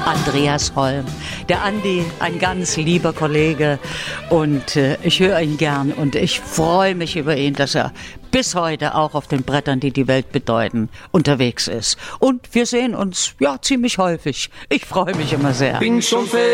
Andreas Holm. Der Andi, ein ganz lieber Kollege, und ich höre ihn gern und ich freue mich über ihn, dass er bis heute auch auf den Brettern, die die Welt bedeuten, unterwegs ist. Und wir sehen uns ja ziemlich häufig. Ich freue mich immer sehr. Bin schon